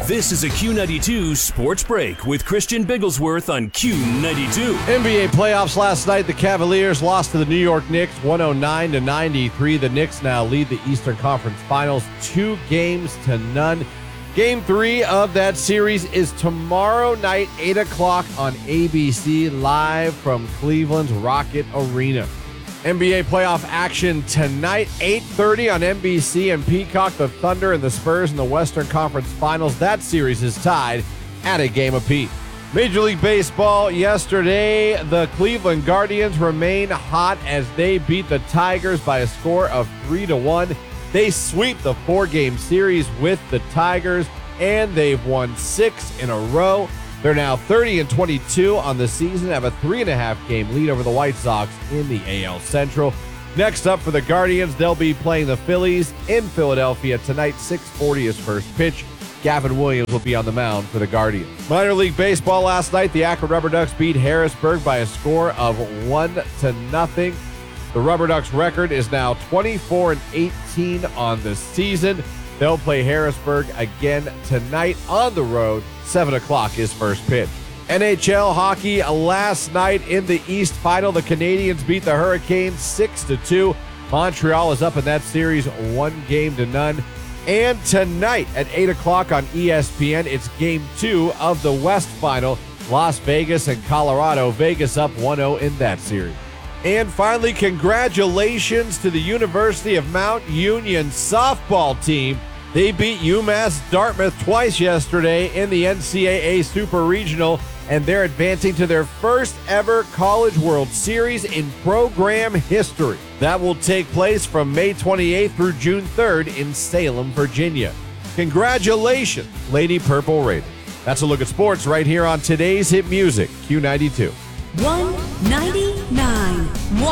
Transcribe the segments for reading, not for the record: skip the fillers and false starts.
This is a Q92 Sports Break with Christian Bigglesworth on Q92. NBA playoffs last night. The Cavaliers lost to the New York Knicks 109-93. The Knicks now lead the Eastern Conference Finals 2-0. Game 3 of that series is tomorrow night, 8 o'clock on ABC, live from Cleveland's Rocket Arena. NBA playoff action tonight, 8:30 on NBC and Peacock. The Thunder and the Spurs in the Western Conference Finals. That series is tied at a game apiece. Major League Baseball yesterday, the Cleveland Guardians remain hot as they beat the Tigers by a score of 3-1. They sweep the 4-game series with the Tigers, and they've won 6 in a row. They're now 30-22 on the season, have a 3.5-game lead over the White Sox in the AL Central. Next up for the Guardians, they'll be playing the Phillies in Philadelphia tonight. 6:40 is first pitch. Gavin Williams will be on the mound for the Guardians. Minor League Baseball last night, the Akron Rubber Ducks beat Harrisburg by a score of 1-0. The Rubber Ducks record is now 24-18 on the season. They'll play Harrisburg again tonight on the road. 7 o'clock is first pitch. NHL hockey last night in the East Final. The Canadiens beat the Hurricanes 6-2. Montreal is up in that series 1-0. And tonight at 8 o'clock on ESPN, it's Game 2 of the West Final. Las Vegas and Colorado. Vegas up 1-0 in that series. And finally, congratulations to the University of Mount Union softball team. They beat UMass Dartmouth twice yesterday in the NCAA Super Regional, and they're advancing to their first ever College World Series in program history. That will take place from May 28th through June 3rd in Salem, Virginia. Congratulations, Lady Purple Raiders. That's a look at sports right here on today's Hit Music, Q92. 199.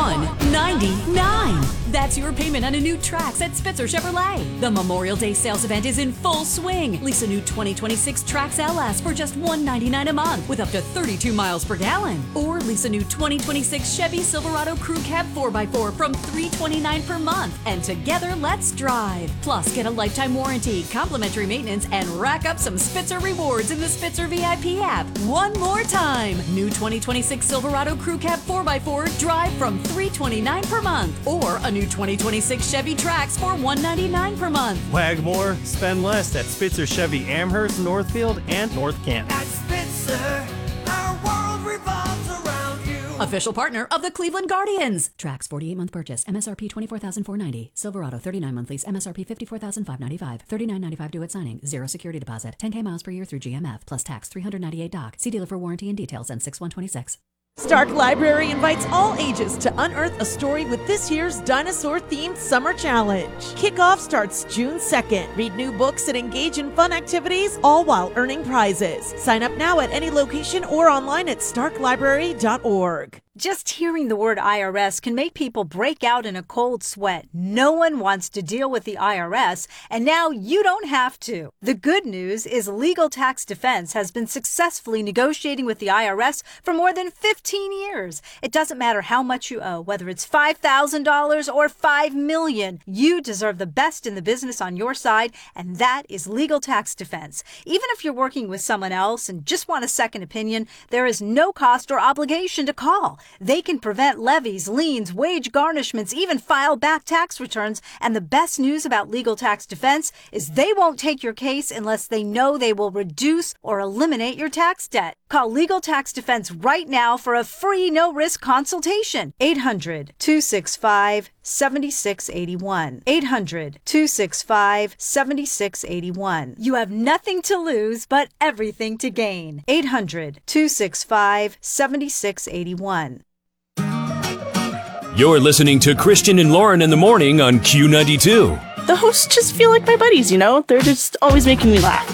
199. That's your payment on a new Trax at Spitzer Chevrolet. The Memorial Day sales event is in full swing. Lease a new 2026 Trax LS for just $199 a month with up to 32 miles per gallon. Or lease a new 2026 Chevy Silverado Crew Cab 4x4 from $329 per month. And together, let's drive. Plus, get a lifetime warranty, complimentary maintenance, and rack up some Spitzer rewards in the Spitzer VIP app. One more time. New 2026 Silverado Crew Cab 4x4 drive from $329 per month. Or a new 2026 Chevy Trax for $199 per month. Wag more, spend less at Spitzer Chevy Amherst, Northfield, and North Canton. At Spitzer, our world revolves around you. Official partner of the Cleveland Guardians. Trax 48-month purchase. MSRP $24,490. Silverado 39-month lease. MSRP $54,595. $39.95 due at signing. Zero security deposit. 10K miles per year through GMF. Plus tax. $398 doc. See dealer for warranty and details. And 6126. Stark Library invites all ages to unearth a story with this year's dinosaur-themed Summer Challenge. Kickoff starts June 2nd. Read new books and engage in fun activities, all while earning prizes. Sign up now at any location or online at starklibrary.org. Just hearing the word IRS can make people break out in a cold sweat. No one wants to deal with the IRS, and now you don't have to. The good news is Legal Tax Defense has been successfully negotiating with the IRS for more than 15 years. It doesn't matter how much you owe, whether it's $5,000 or $5 million. You deserve the best in the business on your side, and that is Legal Tax Defense. Even if you're working with someone else and just want a second opinion, there is no cost or obligation to call. They can prevent levies, liens, wage garnishments, even file back tax returns. And the best news about Legal Tax Defense is they won't take your case unless they know they will reduce or eliminate your tax debt. Call Legal Tax Defense right now for a free no-risk consultation. 800-265-7681. 800-265-7681. You have nothing to lose but everything to gain. 800-265-7681. You're listening to Christian and Lauren in the morning on Q92. The hosts just feel like my buddies, you know? They're just always making me laugh.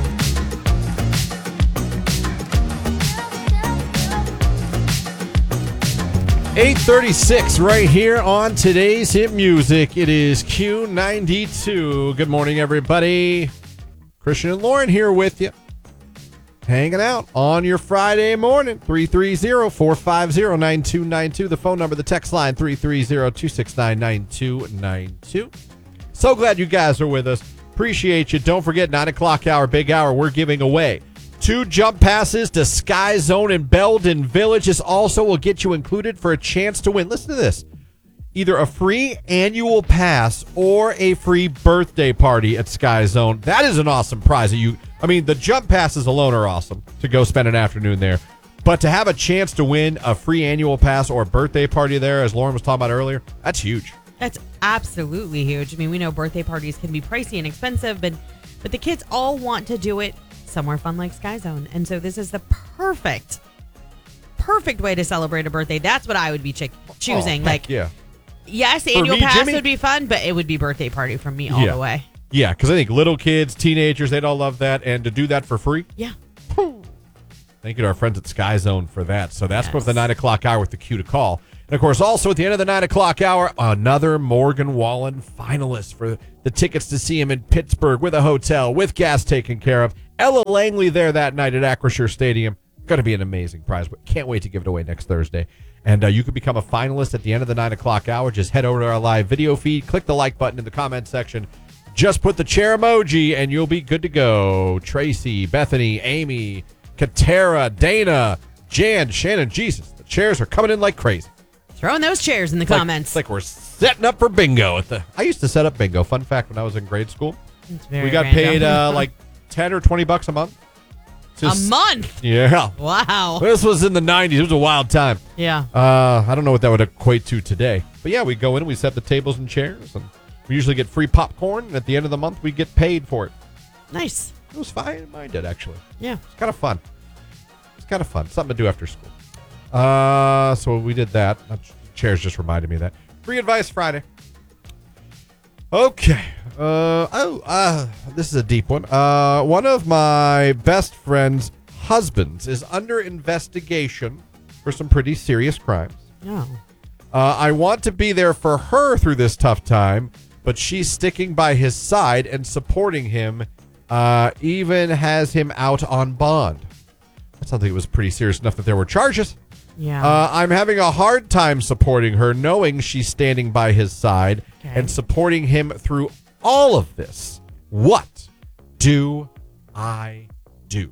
$8:36 right here on today's Hit Music. It is Q92. Good morning, everybody. Christian and Lauren here with you. Hanging out on your Friday morning. 330-450-9292. The phone number, the text line, 330-269-9292. So glad you guys are with us. Appreciate you. Don't forget, 9 o'clock hour, big hour. We're giving away 2 jump passes to Sky Zone in Belden Village. This also will get you included for a chance to win. Listen to this. Either a free annual pass or a free birthday party at Sky Zone. That is an awesome prize. The jump passes alone are awesome to go spend an afternoon there. But to have a chance to win a free annual pass or a birthday party there, as Lauren was talking about earlier, that's huge. That's absolutely huge. I mean, we know birthday parties can be pricey and expensive, but the kids all want to do it somewhere fun like Sky Zone. And so this is the perfect way to celebrate a birthday. That's what I would be choosing. Yeah. Yes, annual pass would be fun, but it would be birthday party from me all the way. Yeah, because I think little kids, teenagers, they'd all love that. And to do that for free? Yeah. Thank you to our friends at Sky Zone for that. So that's for the 9 o'clock hour with the cue to call. And, of course, also at the end of the 9 o'clock hour, another Morgan Wallen finalist for the tickets to see him in Pittsburgh with a hotel, with gas taken care of. Ella Langley there that night at Acrisure Stadium. Going to be an amazing prize. Can't wait to give it away next Thursday. And you could become a finalist at the end of the 9 o'clock hour. Just head over to our live video feed, click the like button in the comment section. Just put the chair emoji, and you'll be good to go. Tracy, Bethany, Amy, Katera, Dana, Jan, Shannon, Jesus. The chairs are coming in like crazy. Throwing those chairs in the comments. It's like we're setting up for bingo. I used to set up bingo. Fun fact, when I was in grade school, we got paid like $10 or $20 a month. A month? Yeah. Wow. This was in the 90s. It was a wild time. Yeah. I don't know what that would equate to today. But, yeah, we go in and we set the tables and chairs. And we usually get free popcorn. And at the end of the month, we get paid for it. Nice. It was fine. Mine did, actually. Yeah. It's kind of fun. Something to do after school. So we did that. Chairs just reminded me of that. Free Advice Friday. Okay. This is a deep one. One of my best friend's husbands is under investigation for some pretty serious crimes. Oh. I want to be there for her through this tough time, but she's sticking by his side and supporting him, even has him out on bond. That sounds like it was pretty serious enough that there were charges. Yeah. I'm having a hard time supporting her, knowing she's standing by his side and supporting him through all of this. What do I do?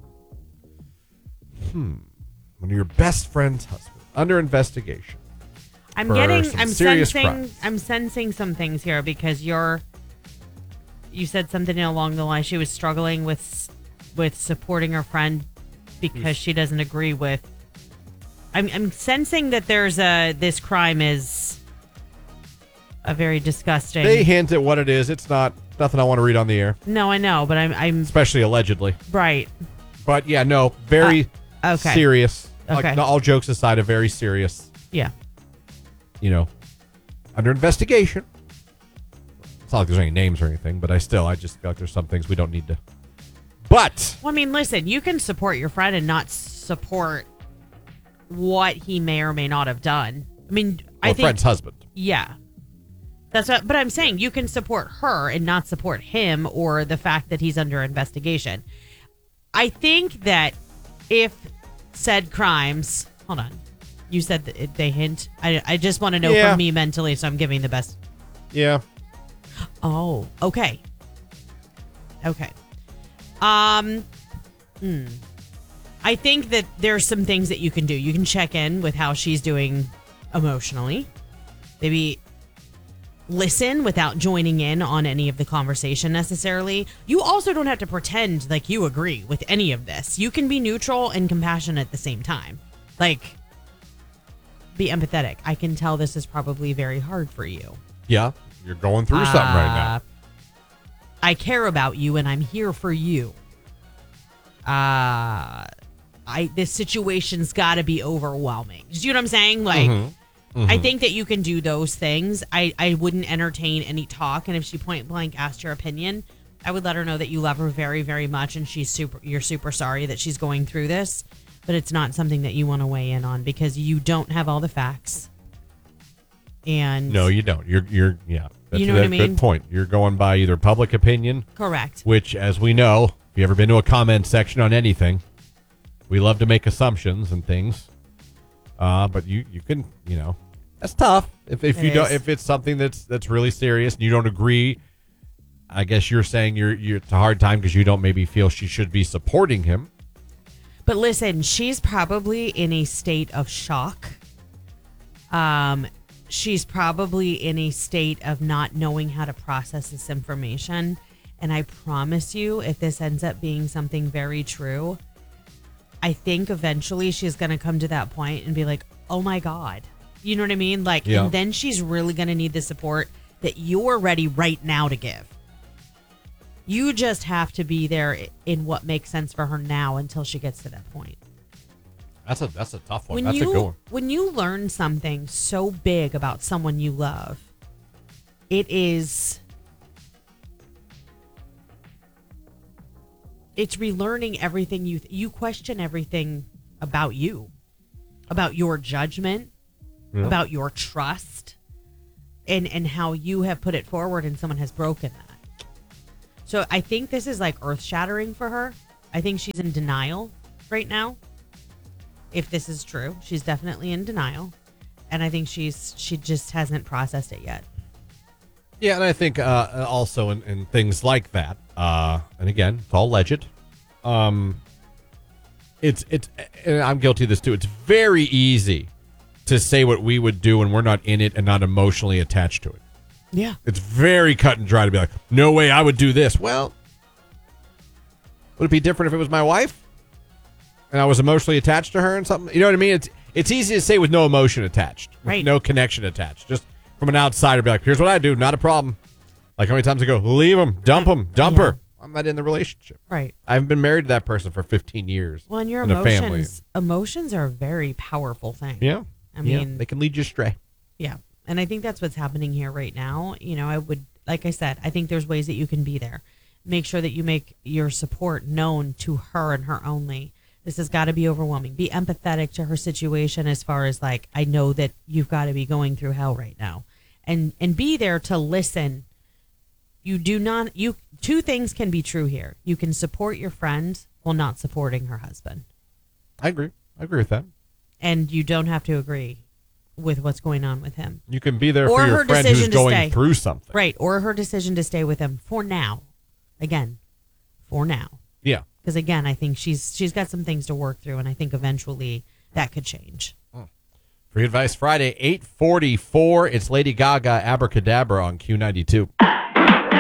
One of your best friend's husband under investigation. I'm sensing some things here because you said something along the line. She was struggling with supporting her friend because she doesn't agree with. I'm sensing that this crime is a very disgusting. They hint at what it is. It's nothing I want to read on the air. No, I know, but I'm especially allegedly. Right. But yeah, no, very serious. Okay. Like, all jokes aside, a very serious. Yeah. Under investigation. It's not like there's any names or anything, but I just feel like there's some things we don't need to. But. Well, I mean, listen, you can support your friend and not support what he may or may not have done. I mean, I think friend's husband. Yeah. But I'm saying you can support her and not support him or the fact that he's under investigation. I think that if said crimes, hold on. You said that they hint. I just want to know from me mentally, so I'm giving the best. Yeah. Oh, okay. I think that there's some things that you can do. You can check in with how she's doing emotionally. Maybe listen without joining in on any of the conversation necessarily. You also don't have to pretend like you agree with any of this. You can be neutral and compassionate at the same time. Like, be empathetic. I can tell this is probably very hard for you. Yeah, you're going through something right now. I care about you and I'm here for you. This situation's got to be overwhelming. Do you know what I'm saying? Like, I think that you can do those things. I wouldn't entertain any talk. And if she point blank asked your opinion, I would let her know that you love her very, very much. And you're super sorry that she's going through this. But it's not something that you want to weigh in on because you don't have all the facts. And no, you don't. You're yeah. That's, you know what I mean? Good point. You're going by either public opinion. Correct. Which, as we know, if you ever been to a comment section on anything, we love to make assumptions and things. But you can, that's tough. If it's something that's really serious and you don't agree, I guess you're saying it's a hard time because you don't maybe feel she should be supporting him. But listen, she's probably in a state of shock. She's probably in a state of not knowing how to process this information. And I promise you, if this ends up being something very true, I think eventually she's going to come to that point and be like, oh my God. You know what I mean? Like, Yeah. And then she's really going to need the support that you're ready right now to give. You just have to be there in what makes sense for her now until she gets to that point. That's a tough one. That's a good one. When you learn something so big about someone you love, it's relearning everything you question everything about you, about your judgment, about your trust, and how you have put it forward and someone has broken that. So I think this is like earth shattering for her. I think she's in denial right now. If this is true, she's definitely in denial, and I think she just hasn't processed it yet. Yeah, and I think also in things like that, and again, it's all alleged. It's and I'm guilty of this too. It's very easy to say what we would do when we're not in it and not emotionally attached to it. Yeah, it's very cut and dry to be like, no way I would do this. Well, would it be different if it was my wife and I was emotionally attached to her and something? You know what I mean? It's easy to say with no emotion attached, with no connection attached. Just from an outsider, be like, here's what I do, not a problem. Like how many times I go, leave him, dump her. I'm not in the relationship. Right. I haven't been married to that person for 15 years. Well, and your in a family. emotions are a very powerful thing. Yeah. I mean, they can lead you astray. Yeah. And I think that's what's happening here right now. You know, I would, like I said, I think there's ways that you can be there. Make sure that you make your support known to her and her only. This has got to be overwhelming. Be empathetic to her situation as far as like, I know that you've got to be going through hell right now. And be there to listen. Two things can be true here. You can support your friend while not supporting her husband. I agree with that. And you don't have to agree with what's going on with him. You can be there for your friend who's going through something. Right. Or her decision to stay with him for now. Again, for now. Yeah. Because again, I think she's got some things to work through, and I think eventually that could change. Free Advice Friday, 8:44. It's Lady Gaga, Abracadabra on Q92.